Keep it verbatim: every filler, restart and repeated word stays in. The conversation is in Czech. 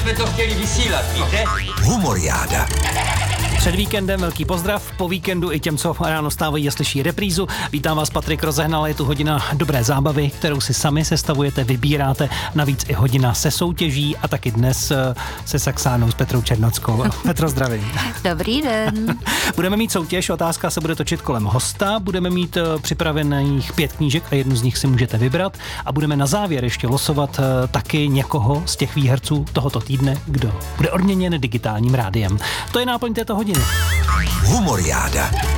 jsme to chtěli vysílat, víte? Humoriáda. Před víkendem velký pozdrav, po víkendu i těm, co ráno stávají a slyší reprízu. Vítám vás, Patrik Rozehnal, je tu hodina dobré zábavy, kterou si sami sestavujete, vybíráte, navíc i hodina se soutěží a taky dnes se Saxánou s Petrou Černockou. Petro, zdravím. Dobrý den. Budeme mít soutěž, otázka se bude točit kolem hosta, budeme mít připravených pět knížek a jednu z nich si můžete vybrat a budeme na závěr ještě losovat taky někoho z těch výherců tohoto týdne, kdo bude odměněn digitálním rádiem. To je náplň této hodiny. Humoriáda.